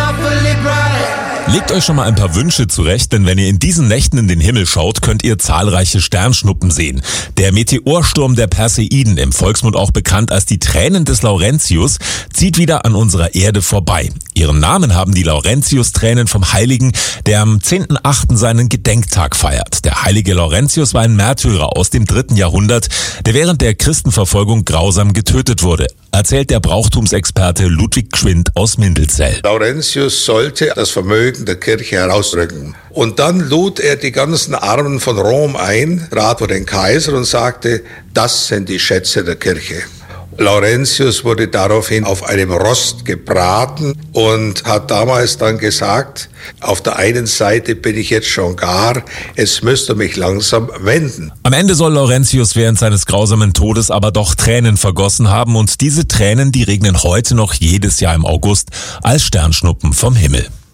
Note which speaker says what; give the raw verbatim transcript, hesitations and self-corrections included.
Speaker 1: Legt euch schon mal ein paar Wünsche zurecht, denn wenn ihr in diesen Nächten in den Himmel schaut, könnt ihr zahlreiche Sternschnuppen sehen. Der Meteorsturm der Perseiden, im Volksmund auch bekannt als die Tränen des Laurentius, zieht wieder an unserer Erde vorbei. Ihren Namen haben die Laurentius-Tränen vom Heiligen, der am zehnten achten seinen Gedenktag feiert. Der heilige Laurentius war ein Märtyrer aus dem dritten Jahrhundert, der während der Christenverfolgung grausam getötet wurde, erzählt der Brauchtumsexperte Ludwig Gschwind aus Mindelzell.
Speaker 2: Laurentius sollte das Vermögen der Kirche herausrücken. Und dann lud er die ganzen Armen von Rom ein, trat vor den Kaiser und sagte, das sind die Schätze der Kirche. Laurentius wurde daraufhin auf einem Rost gebraten und hat damals dann gesagt, auf der einen Seite bin ich jetzt schon gar, es müsste mich langsam wenden.
Speaker 1: Am Ende soll Laurentius während seines grausamen Todes aber doch Tränen vergossen haben und diese Tränen, die regnen heute noch jedes Jahr im August als Sternschnuppen vom Himmel.